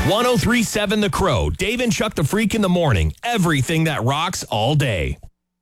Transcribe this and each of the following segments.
1037 The Crow, Dave and Chuck the Freak in the morning. Everything that rocks all day.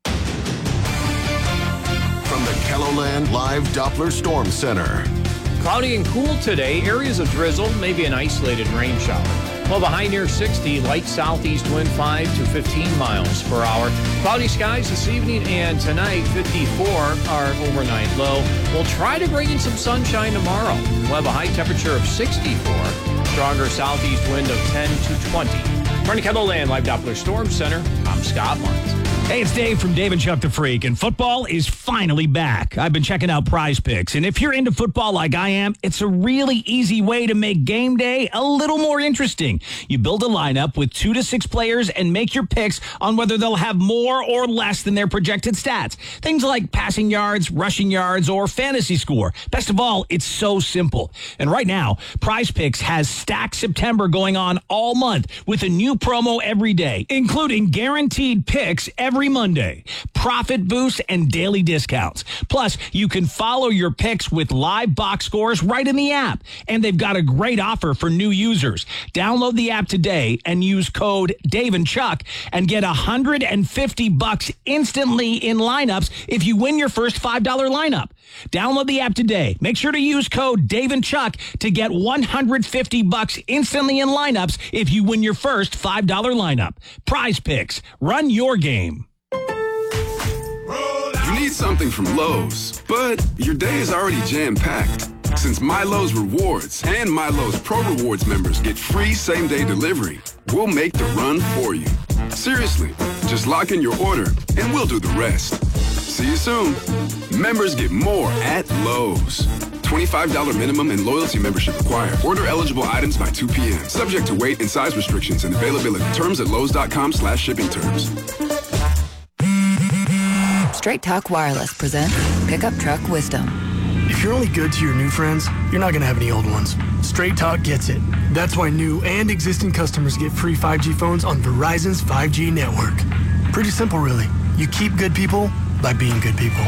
From the KELOLAND Live Doppler Storm Center. Cloudy and cool today. Areas of drizzle, maybe an isolated rain shower. Well, the high near 60, light southeast wind 5 to 15 miles per hour. Cloudy skies this evening and tonight, 54 our overnight low. We'll try to bring in some sunshine tomorrow. We'll have a high temperature of 64. Stronger southeast wind of 10 to 20. From the KELOLAND Live Doppler Storm Center, I'm Scott Martins. Hey, it's Dave from Dave and Chuck the Freak, and football is finally back. I've been checking out Prize Picks, and if you're into football like I am, it's a really easy way to make game day a little more interesting. You build a lineup with 2 to 6 players and make your picks on whether they'll have more or less than their projected stats. Things like passing yards, rushing yards, or fantasy score. Best of all, it's so simple. And right now, Prize Picks has Stack September going on all month with a new promo every day, including guaranteed picks every Monday, profit boosts, and daily discounts. Plus, you can follow your picks with live box scores right in the app. And they've got a great offer for new users. Download the app today and use code Dave and Chuck and get $150 instantly in lineups if you win your first $5 lineup. Download the app today. Make sure to use code Dave and Chuck to get $150 instantly in lineups if you win your first $5 lineup. Prize Picks. Run your game. You need something from Lowe's, but your day is already jam-packed. Since MyLowe's Rewards and MyLowe's Pro Rewards members get free same-day delivery, we'll make the run for you. Seriously, just lock in your order and we'll do the rest. See you soon. Members get more at Lowe's. $25 minimum and loyalty membership required. Order eligible items by 2 p.m. Subject to weight and size restrictions and availability. Terms at Lowe's.com/shipping terms. Straight Talk Wireless presents Pickup Truck Wisdom. If you're only good to your new friends, you're not going to have any old ones. Straight Talk gets it. That's why new and existing customers get free 5G phones on Verizon's 5G network. Pretty simple, really. You keep good people by being good people.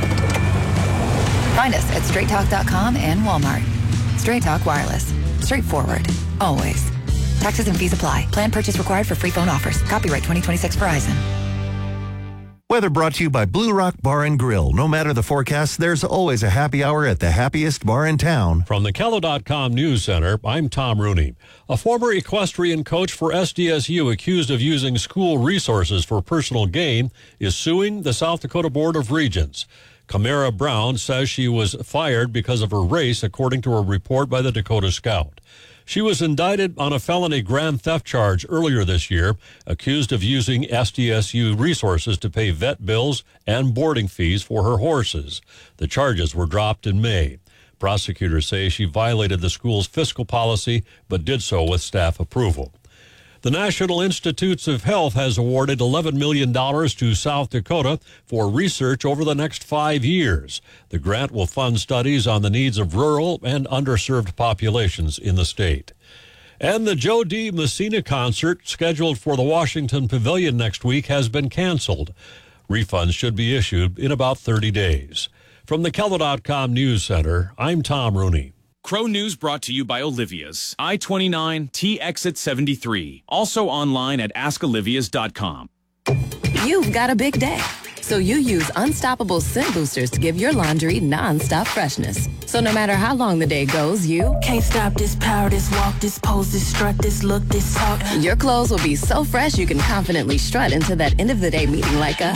Find us at straighttalk.com and Walmart. Straight Talk Wireless. Straightforward. Always. Taxes and fees apply. Plan purchase required for free phone offers. Copyright 2026 Verizon. Weather brought to you by Blue Rock Bar and Grill. No matter the forecast, there's always a happy hour at the happiest bar in town. From the KELO.com News Center, I'm Tom Rooney. A former equestrian coach for SDSU accused of using school resources for personal gain is suing the South Dakota Board of Regents. Camara Brown says she was fired because of her race, according to a report by the Dakota Scout. She was indicted on a felony grand theft charge earlier this year, accused of using SDSU resources to pay vet bills and boarding fees for her horses. The charges were dropped in May. Prosecutors say she violated the school's fiscal policy, but did so with staff approval. The National Institutes of Health has awarded $11 million to South Dakota for research over the next 5 years. The grant will fund studies on the needs of rural and underserved populations in the state. And the Joe D. Messina concert, scheduled for the Washington Pavilion next week, has been canceled. Refunds should be issued in about 30 days. From the KELO.com News Center, I'm Tom Rooney. Crow News brought to you by Olivia's. I-29 T-Exit 73. Also online at askolivias.com. You've got a big day, so you use Unstoppable Scent Boosters to give your laundry non-stop freshness. So no matter how long the day goes, you can't stop this power, this walk, this pose, this strut, this look, this talk. Your clothes will be so fresh you can confidently strut into that end of the day meeting like a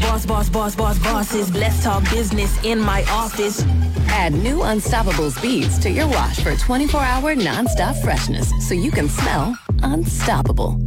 bosses. Let's talk business in my office. Add new Unstoppable Speeds to your wash for 24-hour non-stop freshness so you can smell unstoppable.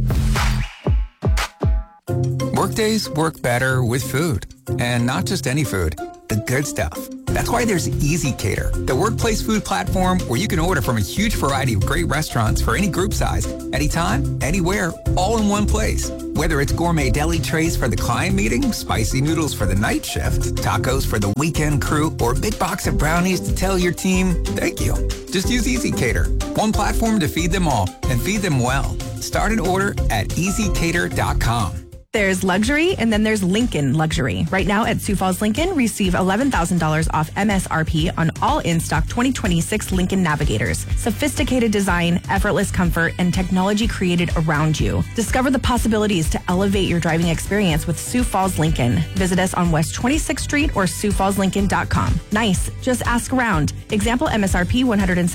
Workdays work better with food, and not just any food, the good stuff. That's why there's Easy Cater, the workplace food platform where you can order from a huge variety of great restaurants for any group size, anytime, anywhere, all in one place. Whether it's gourmet deli trays for the client meeting, spicy noodles for the night shift, tacos for the weekend crew, or a big box of brownies to tell your team, thank you. Just use Easy Cater, one platform to feed them all and feed them well. Start an order at easycater.com. There's luxury, and then there's Lincoln Luxury. Right now at Sioux Falls Lincoln, receive $11,000 off MSRP on all in-stock 2026 Lincoln Navigators. Sophisticated design, effortless comfort, and technology created around you. Discover the possibilities to elevate your driving experience with Sioux Falls Lincoln. Visit us on West 26th Street or SiouxFallsLincoln.com. Nice. Just ask around. Example MSRP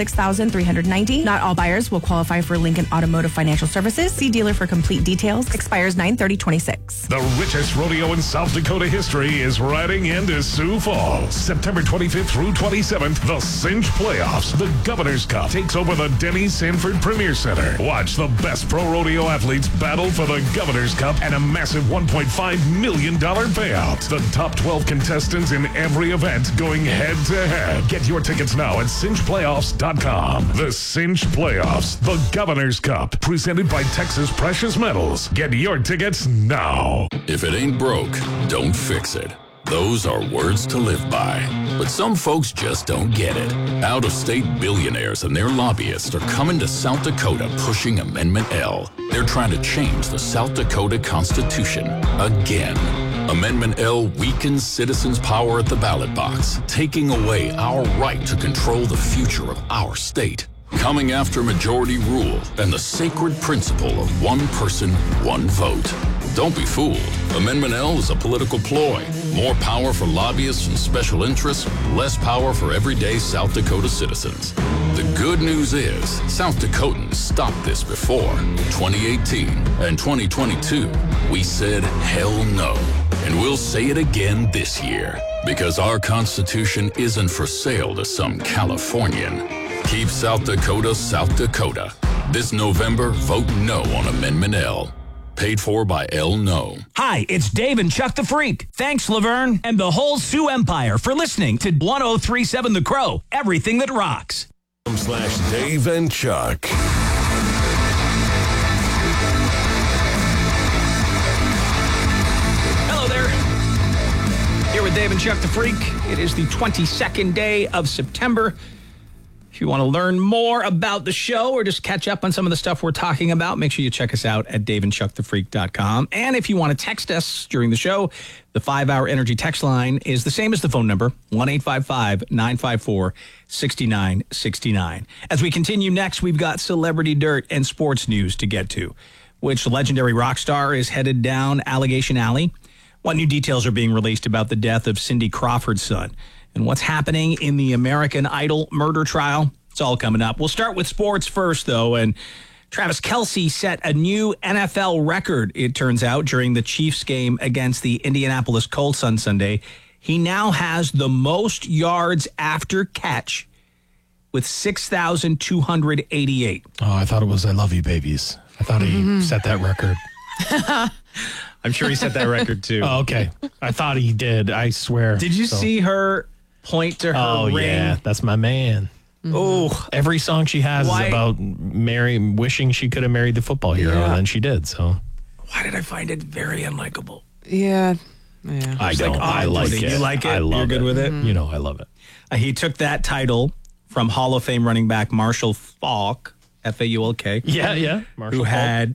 $106,390. Not all buyers will qualify for Lincoln Automotive Financial Services. See dealer for complete details. Expires 9/30/26. The richest rodeo in South Dakota history is riding into Sioux Falls. September 25th through 27th, the Cinch Playoffs. The Governor's Cup takes over the Denny Sanford Premier Center. Watch the best pro rodeo athletes battle for the Governor's Cup and a massive $1.5 million payout. The top 12 contestants in every event going head-to-head. Get your tickets now at cinchplayoffs.com. The Cinch Playoffs, the Governor's Cup, presented by Texas Precious Metals. Get your tickets now. If it ain't broke, don't fix it. Those are words to live by. But some folks just don't get it. Out-of-state billionaires and their lobbyists are coming to South Dakota pushing Amendment L. They're trying to change the South Dakota Constitution again. Amendment L weakens citizens' power at the ballot box, taking away our right to control the future of our state. Coming after majority rule and the sacred principle of one person, one vote. Don't be fooled. Amendment L is a political ploy. More power for lobbyists and special interests, less power for everyday South Dakota citizens. The good news is, South Dakotans stopped this before. 2018 and 2022, we said hell no. And we'll say it again this year. Because our Constitution isn't for sale to some Californian. Keep South Dakota, South Dakota. This November, vote no on Amendment L. Paid for by L No. Hi, it's Dave and Chuck the Freak. Thanks, Laverne, and the whole Sioux Empire for listening to 1037 The Crow. Everything that rocks. /Dave and Chuck. Hello there. Here with Dave and Chuck the Freak. It is the 22nd day of September. If you want to learn more about the show or just catch up on some of the stuff we're talking about, make sure you check us out at daveandchuckthefreak.com. And if you want to text us during the show, the 5-hour energy text line is the same as the phone number, 1-855-954-6969. As we continue next, we've got celebrity dirt and sports news to get to. Which legendary rock star is headed down Allegation Alley? What new details are being released about the death of Cindy Crawford's son? And what's happening in the American Idol murder trial? It's all coming up. We'll start with sports first, though. And Travis Kelce set a new NFL record, it turns out, during the Chiefs game against the Indianapolis Colts on Sunday. He now has the most yards after catch with 6,288. Oh, I thought it was I Love You Babies. I thought he set that record. I'm sure he set that record, too. Oh, okay. I thought he did. I swear. Did you see her point to her ring? Yeah, that's my man. Oh, every song she has is about wishing she could have married the football hero, and then she did. So, why did I find it very unlikable? Yeah. I don't. I like it. You like it? I love You're good with it? You know, I love it. He took that title from Hall of Fame running back Marshall Faulk, F-A-U-L-K. Yeah. Who had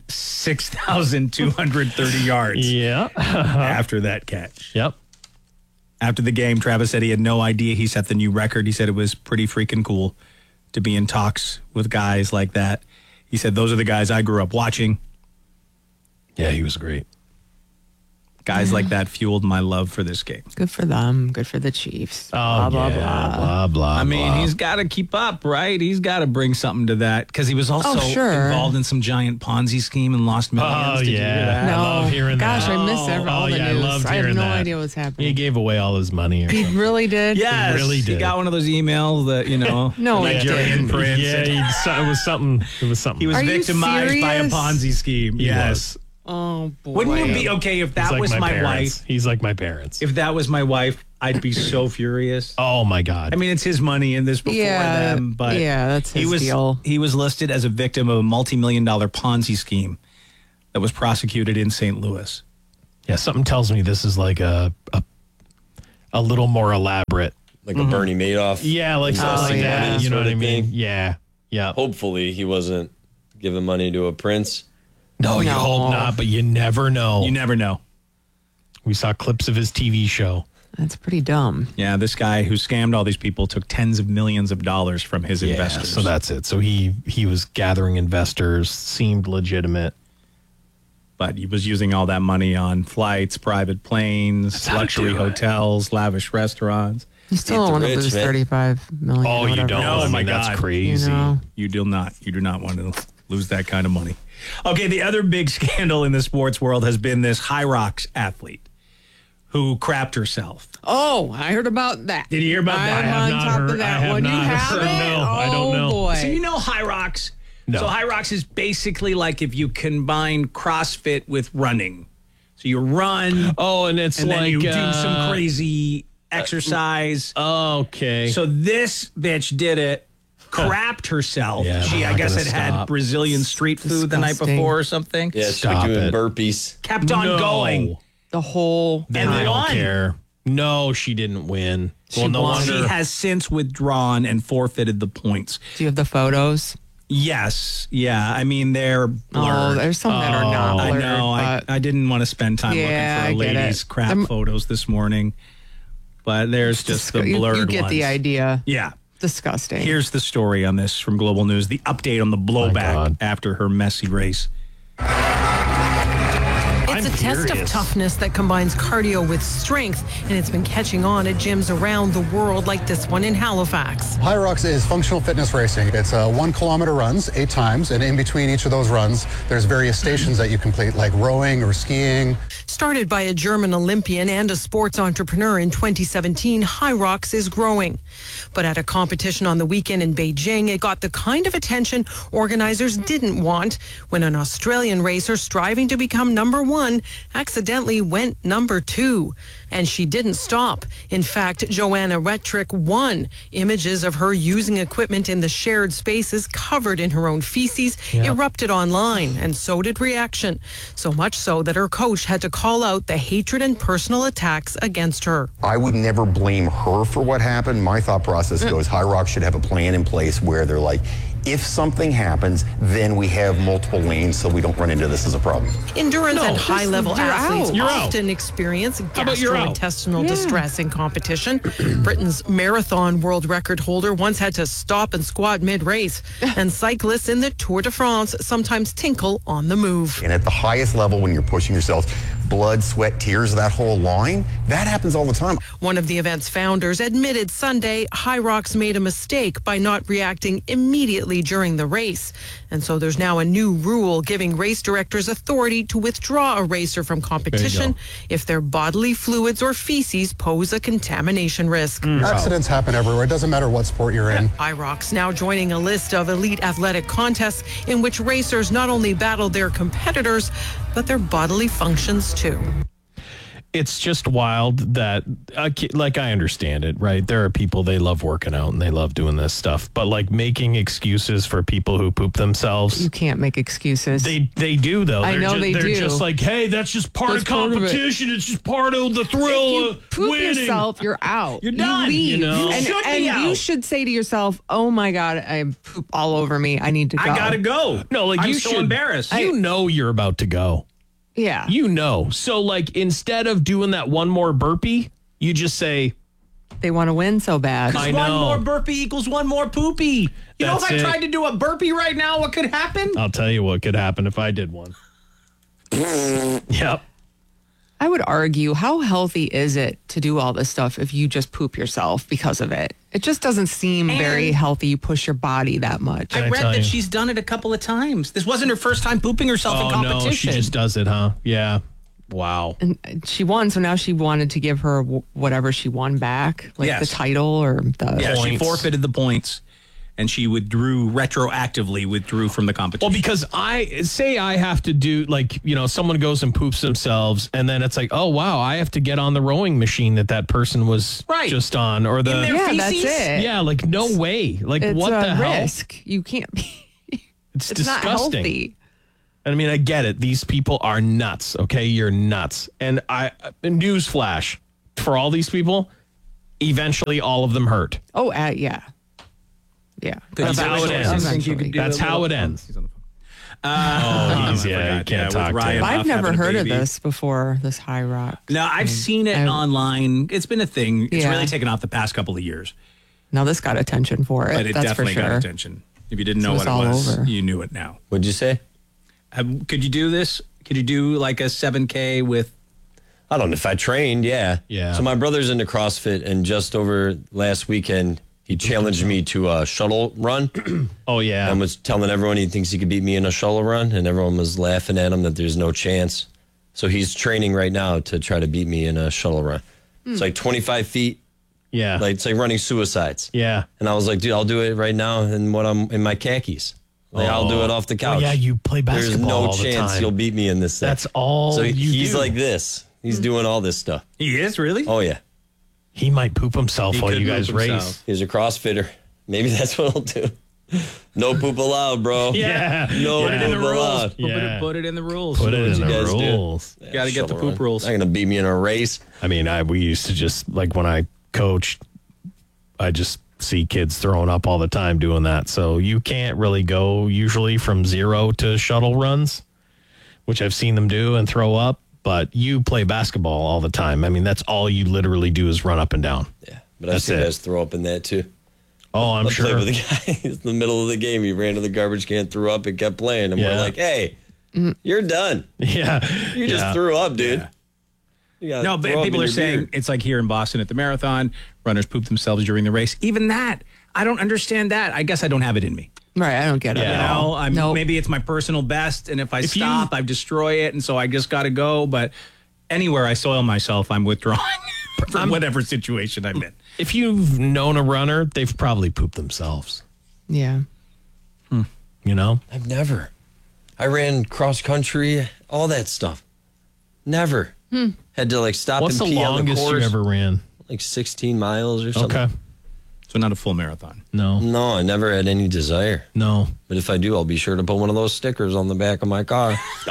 6,230 yards. Yeah. After that catch. Yep. After the game, Travis said he had no idea he set the new record. He said it was pretty freaking cool to be in talks with guys like that. He said, those are the guys I grew up watching. Yeah, he was great. Guys like that fueled my love for this game. Good for them. Good for the Chiefs. Oh, blah, blah, blah. I mean, he's got to keep up, right? He's got to bring something to that because he was also involved in some giant Ponzi scheme and lost millions. Oh, Did you hear that? No. I love hearing Gosh, that. I miss all the news. I have no idea what's happening. He gave away all his money. Or He something. really did? Yes. He really did. He got one of those emails that, No, Nigerian prince. Yeah, it was something. It was something. He was Are you victimized by a serious? Ponzi scheme. Yes. Oh, boy. Wouldn't you be okay if that He's like was my parents. wife? He's like my parents. If that was my wife, I'd be so furious. Oh my God. I mean, it's his money in this before them, but that's his deal. He was listed as a victim of a multi-million-dollar Ponzi scheme that was prosecuted in St. Louis. Yeah, something tells me this is like a little more elaborate. Like a Bernie Madoff. Yeah, like something like that. You know what I mean? Yeah. Hopefully he wasn't giving money to a prince. No, you hope not, but you never know. You never know. We saw clips of his TV show. That's pretty dumb. Yeah, this guy who scammed all these people took tens of millions of dollars from his investors. So that's it. So he was gathering investors, seemed legitimate. But he was using all that money on flights, private planes, luxury hotels, lavish restaurants. You still don't want to lose $35 million. Oh, you don't. Oh, my God. God. That's crazy. You do not want to lose that kind of money. Okay, the other big scandal in the sports world has been this High Rocks athlete who crapped herself. Oh, I heard about that. Did you hear about that? I'm on top of that one. You have it? No, I don't know. Boy. So you know High Rocks? No. So High Rocks is basically like if you combine CrossFit with running. So you run. Oh, and it's and like then you do some crazy exercise. Okay. So this bitch did it, crapped herself. Yeah, She, I'm I not guess, gonna had stop. Brazilian street food the night Disgusting. before or something. Yeah, she Stop was doing it. burpees. Kept on going. The whole Then And I don't won. care. No, she didn't win. She no won. wonder. She has since withdrawn and forfeited the points. Do you have the photos? Yes. Yeah. I mean, they're blurred. Oh, there's some that are not I blurred. know. I didn't want to spend time Yeah, I looking for get a lady's it. crap photos this morning. But there's just the You blurred get ones. the idea. Yeah. Disgusting. Here's the story on this from Global News. The update on the blowback after her messy race. It's a test of toughness that combines cardio with strength, and it's been catching on at gyms around the world like this one in Halifax. High Rocks is functional fitness racing. It's 1 kilometer runs 8 times, and in between each of those runs, there's various stations that you complete, like rowing or skiing. Started by a German Olympian and a sports entrepreneur in 2017, High Rocks is growing. But at a competition on the weekend in Beijing, it got the kind of attention organizers didn't want when an Australian racer striving to become number 1 accidentally went number 2. And she didn't stop. In fact, Joanna Retrick won. Images of her using equipment in the shared spaces covered in her own feces erupted online, and so did reaction. So much so that her coach had to call out the hatred and personal attacks against her. I would never blame her for what happened. My thought process goes, High Rocks should have a plan in place where they're like, if something happens, then we have multiple lanes so we don't run into this as a problem. Endurance and high-level you're athletes out. You're out. often experience about you're out? gastrointestinal distress in competition. Britain's marathon world record holder once had to stop and squat mid-race, and cyclists in the Tour de France sometimes tinkle on the move. And at the highest level, when you're pushing yourself, blood, sweat, tears, that whole line, that happens all the time. One of the event's founders admitted Sunday High Rocks made a mistake by not reacting immediately during the race. And so there's now a new rule giving race directors authority to withdraw a racer from competition if their bodily fluids or feces pose a contamination risk. Accidents happen everywhere. It doesn't matter what sport you're in. High Rocks now joining a list of elite athletic contests in which racers not only battle their competitors, but their bodily functions too. It's just wild that, like, I understand it, right? There are people, they love working out and they love doing this stuff, but like making excuses for people who poop themselves. You can't make excuses. They do, though. I know they do. They're just like, hey, that's just part That's of part of it. competition. It's just part of the thrill If you of poop winning. yourself, you're out. You're done, You leave. you know? And, You should be and you out. should say to yourself, "Oh my God, I poop all over me. I need to go. I gotta go. No, like I'm you so should. embarrassed. You know you're about to go. Yeah. You know. So, like, instead of doing that one more burpee, you just say, They want to win so bad. I One know. more burpee equals one more poopy. You know, if That's I it. tried to do a burpee right now, what could happen? I'll tell you what could happen if I did one. Yep. I would argue, how healthy is it to do all this stuff if you just poop yourself because of it? It just doesn't seem very healthy. You push your body that much. I read that she's done it a couple of times. This wasn't her first time pooping herself in competition. No, she just does it, huh? Yeah. Wow. And she won, so now she wanted to give her whatever she won back, like Yes. the title or the Yeah, she points. forfeited the points, and she retroactively withdrew from the competition. Well, because I have to do, like, you know, someone goes and poops themselves, and then it's like, oh, wow, I have to get on the rowing machine that person was just on. Or the. Yeah, that's it. Yeah, like, no way. Like, It's what a the hell? risk. You can't be. It's Not disgusting. healthy. I mean, I get it. These people are nuts. Okay, you're nuts. And newsflash for all these people, eventually all of them hurt. Oh, yeah. Yeah. That's how it ends. That's how it ends. You can't talk to him. I've never heard of this before, this High Rock. No, I've seen it online. It's been a thing. It's Yeah. really taken off the past couple of years. Now this got attention for it. But it that's definitely for sure. got attention. If you didn't know So what it's it all was, over. you knew it now. What'd you say? Could you do this? Could you do like a 7K with? I don't know if I trained. Yeah. Yeah. So my brother's into CrossFit, and just over last weekend, he challenged me to a shuttle run. Oh, yeah. And was telling everyone he thinks he could beat me in a shuttle run, and everyone was laughing at him that there's no chance. So he's training right now to try to beat me in a shuttle run. It's like 25 feet. Yeah. Like it's like running suicides. Yeah. And I was like, dude, I'll do it right now in what I'm in my khakis. Like I'll do it off the couch. Oh, yeah, you play basketball There's no all the chance time. you'll beat me in this thing. That's all So you he's do. like this. He's doing all this stuff. He is really? Oh yeah. He might poop himself He while could you guys poop race. himself. He's a CrossFitter. Maybe that's what I'll do. No poop allowed, bro. Yeah. No Put it in the poop rules. allowed. Put it in the rules. Put it in you the guys do. rules. You got to get the Shuttle poop run. rules. Not gonna beat me in a race. I mean, we used to just, like when I coached, I just see kids throwing up all the time doing that. So you can't really go usually from 0 to shuttle runs, which I've seen them do and throw up, but you play basketball all the time. I mean, that's all you literally do is run up and down. Yeah. But I've That's seen it. guys throw up in that too. Oh, I'm I sure. played with a guy in the middle of the game. He ran to the garbage can, threw up, and kept playing. And we're Yeah. like, hey, you're done. Yeah. You just Yeah. threw up, dude. You gotta No, but throw up people in are your saying beard. it's like here in Boston at the marathon, runners poop themselves during the race. Even that, I don't understand that. I guess I don't have it in me. Right, I don't get it. You at all. know, maybe it's my personal best, and if I stop, I destroy it, and so I just got to go. But anywhere I soil myself, I'm withdrawing from whatever situation I'm in. If you've known a runner, they've probably pooped themselves. Yeah. You know? I've never. I ran cross country, all that stuff. Never. Had to like stop What's and the pee on the longest you course. ever ran? Like 16 miles or something. Okay. So not a full marathon. No. No, I never had any desire. No. But if I do, I'll be sure to put one of those stickers on the back of my car.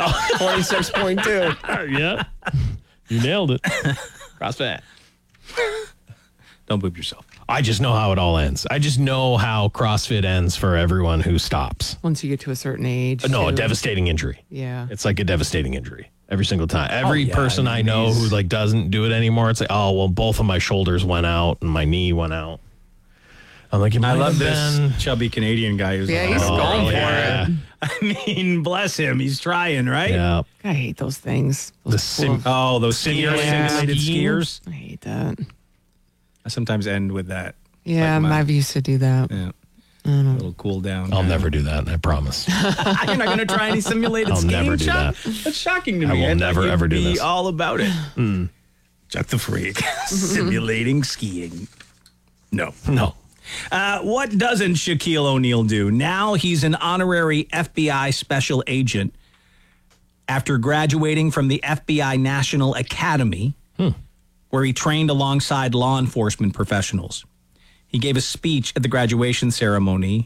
26.2. Yeah. You nailed it. CrossFit. Don't poop yourself. I just know how it all ends. I just know how CrossFit ends for everyone who stops. Once you get to a certain age. No, a too. devastating injury. Yeah. It's like a devastating injury every single time. Every yeah, person I know who like doesn't do it anymore, it's like, oh, well, both of my shoulders went out and my knee went out. I'm like, I love this chubby Canadian guy who's Yeah, he's going for it. I mean, bless him. He's trying, right? Yeah. I hate those things. The sim- those Simulated simulated skiing? skiers. I hate that. I sometimes end with that. Yeah, Mav used to do that. Yeah. A little cool down. I'll never do that, I promise. You're not going to try any simulated I'll skiing, never do Chuck? that. That's shocking to I me. will thought never, you'd ever do be this. all about it. Chuck the Freak. Simulating skiing. No. No. What doesn't Shaquille O'Neal do? Now he's an honorary FBI special agent after graduating from the FBI National Academy, where he trained alongside law enforcement professionals. He gave a speech at the graduation ceremony.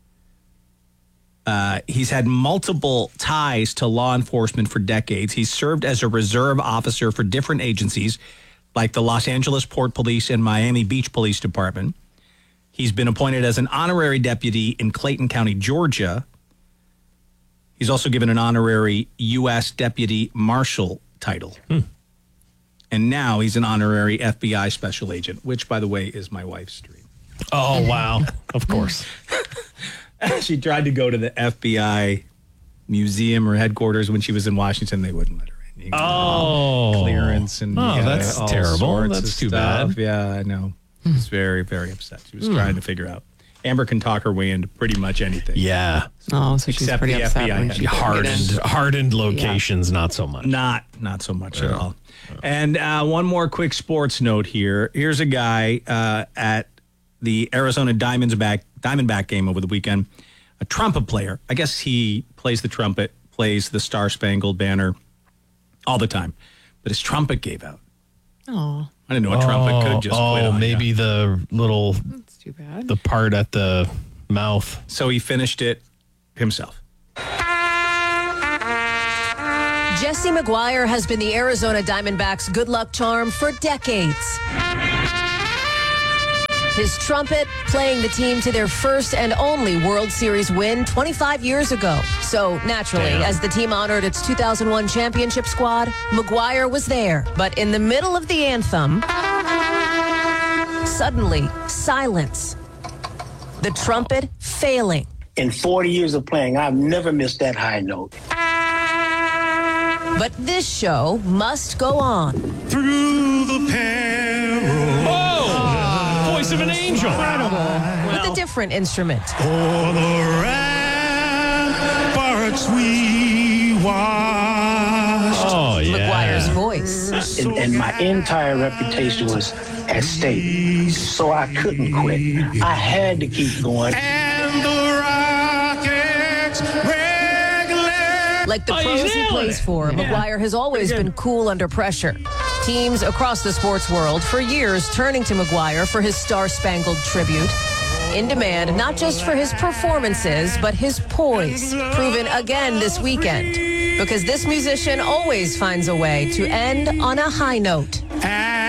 He's had multiple ties to law enforcement for decades. He's served as a reserve officer for different agencies like the Los Angeles Port Police and Miami Beach Police Department. He's been appointed as an honorary deputy in Clayton County, Georgia. He's also given an honorary U.S. Deputy Marshal title. And now he's an honorary FBI special agent, which, by the way, is my wife's dream. Oh, wow. Of course. She tried to go to the FBI museum or headquarters when she was in Washington. They wouldn't let her in. You Oh. Clearance and Oh, that's all terrible. sorts That's of too stuff. bad. Yeah, I know. She was very, very upset. She was trying to figure out. Amber can talk her way into pretty much anything. Yeah. Oh, so she's Except pretty the upset FBI when had she to couldn't get in. Hardened locations, not so much. Not so much at all. And one more quick sports note here. Here's a guy at the Arizona Diamondback game over the weekend, a trumpet player. I guess he plays the trumpet, plays the Star Spangled Banner all the time. But his trumpet gave out. Oh, I didn't know a trumpet could just quit on maybe the little, that's too bad. the part at the mouth. So he finished it himself. Jesse McGuire has been the Arizona Diamondbacks' good luck charm for decades. His trumpet playing the team to their first and only World Series win 25 years ago. So, naturally, as the team honored its 2001 championship squad, McGwire was there. But in the middle of the anthem, suddenly, silence. The trumpet failing. In 40 years of playing, I've never missed that high note. But this show must go on. Through the peril. Oh! Voice of an angel. Incredible. With a different instrument. O'er the ramparts we watched. Oh, yeah. McGwire's voice. And my entire reputation was at stake. So I couldn't quit. I had to keep going. And the Rockets Like the pros he plays for, McGwire has always been cool under pressure. Teams across the sports world for years turning to McGwire for his star-spangled tribute. In demand not just for his performances, but his poise, proven again this weekend. Because this musician always finds a way to end on a high note.